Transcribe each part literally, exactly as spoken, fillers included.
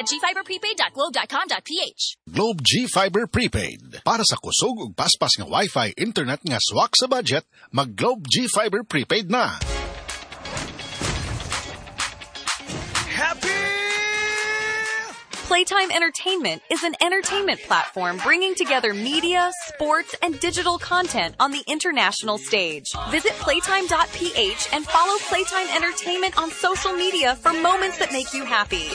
at g fiber prepaid dot globe dot com dot p h. Globe G-Fiber Prepaid. Para sa kusog ug paspas nga Wi-Fi internet nga swak sa budget, mag Globe G-Fiber Prepaid na. Happy! Playtime Entertainment is an entertainment platform bringing together media, sports, and digital content on the international stage. Visit playtime dot p h and follow Playtime Entertainment on social media for moments that make you happy.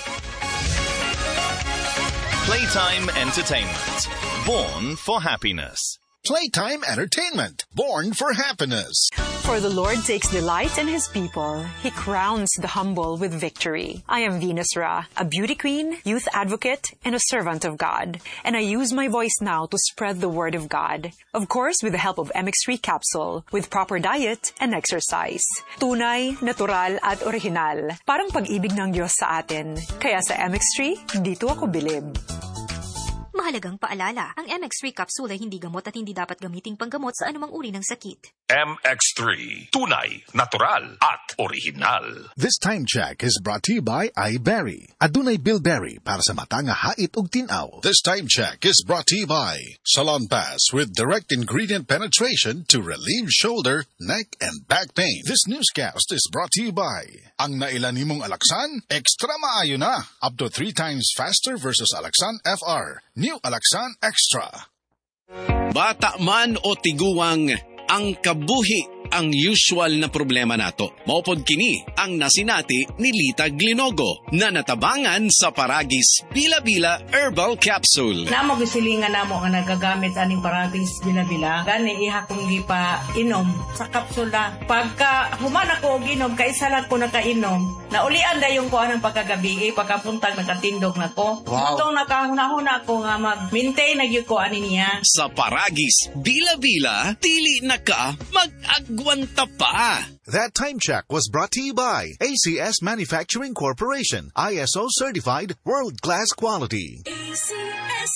Playtime Entertainment. Born for happiness. Playtime Entertainment. Born for happiness. For the Lord takes delight in His people. He crowns the humble with victory. I am Venus Ra, a beauty queen, youth advocate, and a servant of God. And I use my voice now to spread the word of God. Of course, with the help of M X three capsule, with proper diet and exercise. Tunay, natural, at original. Parang pag-ibig ng Diyos sa atin. Kaya sa M X three, dito ako bilib. Mahalagang paalala, ang M X three capsule ay hindi gamot at hindi dapat gamiting panggamot sa anumang uri ng sakit. M X three. Tunay, natural, at original. This time check is brought to you by iBerry. Adunay Bilberry para sa mata nga hait ug tinaw. This time check is brought to you by Salon Pass with direct ingredient penetration to relieve shoulder, neck, and back pain. This newscast is brought to you by ang nailan nimong Alaxan, extra maayo na. Up to three times faster versus Alaxan F R. New Alaxan Extra. Bata man o tiguwang, ang kabuhi ang usual na problema nato. Maupod kini ang nasinati ni Lita Glinogo na natabangan sa Paragis Bila-Bila Herbal Capsule. Namo gisilingan namo nga nagagamit aning Paragis Bila-Bila. Gani iha kong gipa inom sa kapsula. Pagka human ako og inom, kaisa lang ko nakainom. Naulian dayon ko anang pagkagabi, pagkapuntag nakatindog nako. Wow. Itong nakahuna-huna ko nga mag-maintain na gyud ko ani niya. Sa Paragis Bila-Bila, dili na ka mag-agwanta pa. That time check was brought to you by A C S Manufacturing Corporation, I S O certified, world-class quality. A C S.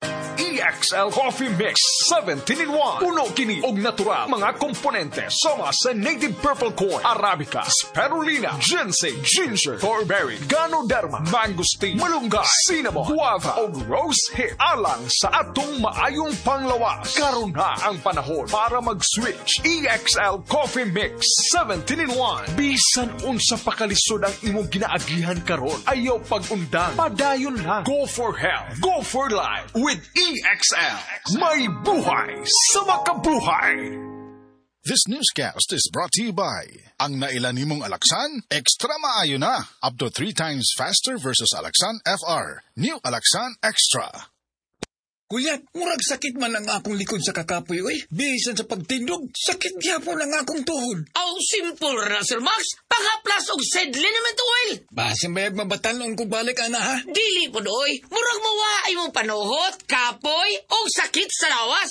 E X L Coffee Mix seventeen in one. Puno kini og natural mga komponente sama sa native purple corn, arabica, spirulina, ginseng, ginger, thornberry, ganoderma, mangosteen, malunggay, cinnamon, guava og rose hip alang sa atong maayong panglawas. Karon na ang panahon para mag-switch. E X L Coffee Mix seventeen in one. Bisan unsa pa kalisod ang imong ginaagihan karon, ayaw pag-undang, padayon lang. Go for health, go for life with E X L. May buhay sa makabuhay. This newscast is brought to you by ang nailan nimong Alaxan, extra maayo na. Up to three times faster versus Alaxan F R. New Alaxan Extra. Kuya, murag sakit man ang akong likod sa kakapoy, oy. Bisan sa pagtindog, sakit gyapon ang akong tuhod. Aw, simple ra, Sir Max. Pangaplas og Sed Liniment Oil. Basin bayag mabatalon kung balik, ana, ha? Dili po doy. Murag mawaay mong panuhot, kapoy, o sakit sa lawas.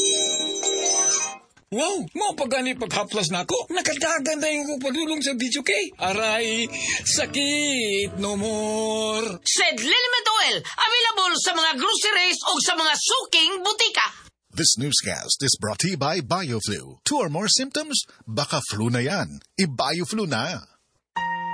Wow, mo pagani paghaplas na ako. Nakadagan na yung padulong sa video kay. Aray, sakit no more. Sed Liniment Oil, available sa mga groceries o sa mga suking butika. This newscast is brought to you by BioFlu. Two or more symptoms? Baka flu na yan. I-BioFlu na.